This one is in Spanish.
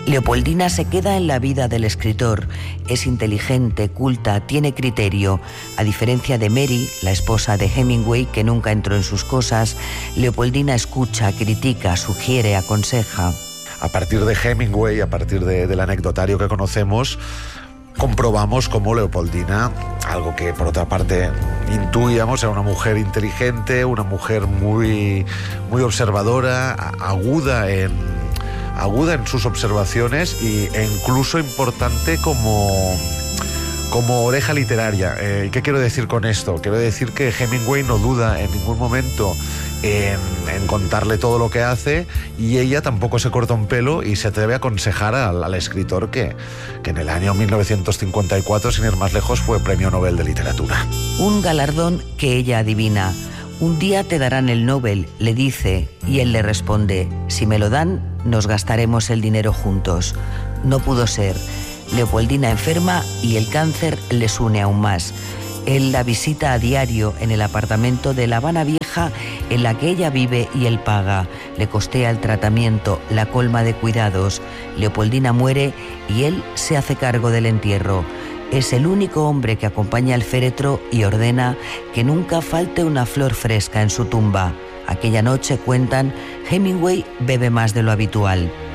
Leopoldina se queda en la vida del escritor. Es inteligente, culta, tiene criterio. A diferencia de Mary, la esposa de Hemingway, que nunca entró en sus cosas, Leopoldina escucha, critica, sugiere, aconseja. A partir de Hemingway, a partir del anecdotario que conocemos, comprobamos cómo Leopoldina, algo que por otra parte intuíamos, era una mujer inteligente, una mujer muy, muy observadora, aguda en sus observaciones e incluso importante como oreja literaria. ¿Qué quiero decir con esto? Quiero decir que Hemingway no duda en ningún momento en contarle todo lo que hace, y ella tampoco se corta un pelo y se atreve a aconsejar al escritor que en el año 1954, sin ir más lejos, fue Premio Nobel de Literatura. Un galardón que ella adivina. Un día te darán el Nobel, le dice, y él le responde: si me lo dan, nos gastaremos el dinero juntos. No pudo ser. Leopoldina enferma y el cáncer les une aún más. Él la visita a diario en el apartamento de La Habana Vieja en la que ella vive y él paga. Le costea el tratamiento, la colma de cuidados. Leopoldina muere y él se hace cargo del entierro. Es el único hombre que acompaña al féretro y ordena que nunca falte una flor fresca en su tumba. Aquella noche, cuentan, Hemingway bebe más de lo habitual.